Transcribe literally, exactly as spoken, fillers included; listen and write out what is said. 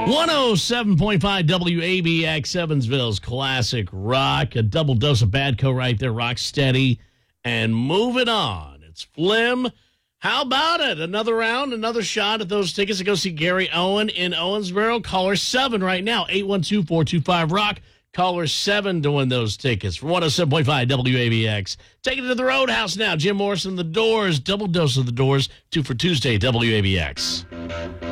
one oh seven point five W A B X, Evansville's classic rock. A double dose of Badco right there, rock steady. And moving on, it's Flim. How about it? Another round, another shot at those tickets to go see Gary Owen in Owensboro. Caller seven right now, eight one two, four two five, ROCK. Caller seven to win those tickets for one oh seven point five W A B X. Taking it to the Roadhouse now. Jim Morrison, The Doors, double dose of The Doors, two for Tuesday, W A B X.